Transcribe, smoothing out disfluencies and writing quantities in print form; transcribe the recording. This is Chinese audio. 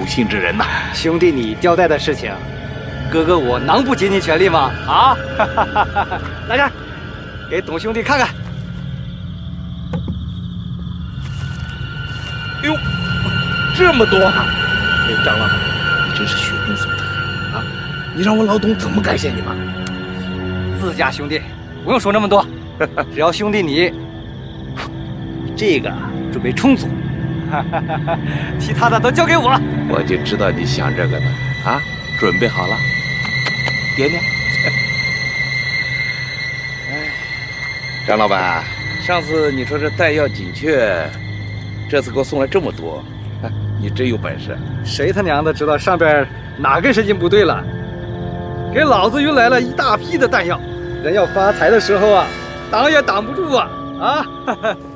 有心之人呐。 兄弟，你交代的事情，哥哥我能不尽尽全力吗？啊！来人，给董兄弟看看。 哎呦，这么多啊！哎，张老板，你真是雪中送炭啊！你让我老董怎么感谢你嘛？ 自家兄弟，不用说那么多，只要兄弟你这个准备充足，其他的都交给我。 我就知道你想这个呢啊！准备好了，点点。哎，张老板，上次你说这弹药紧缺，这次给我送来这么多，你真有本事。 谁他娘的知道上边哪根神经不对了？给老子运来了一大批的弹药，人要发财的时候啊，挡也挡不住啊！啊！